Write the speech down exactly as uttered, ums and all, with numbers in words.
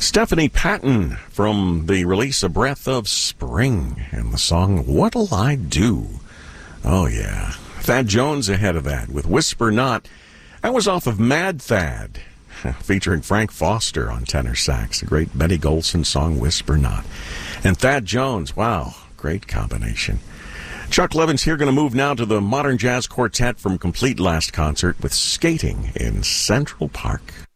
Stephanie Patton from the release A Breath of Spring and the song What'll I Do? Oh, yeah. Thad Jones ahead of that with Whisper Not. That was off of Mad Thad, featuring Frank Foster on tenor sax. The great Betty Golson song Whisper Not. And Thad Jones, wow, great combination. Chuck Levin's here, going to move now to the Modern Jazz Quartet from Complete Last Concert with Skating in Central Park.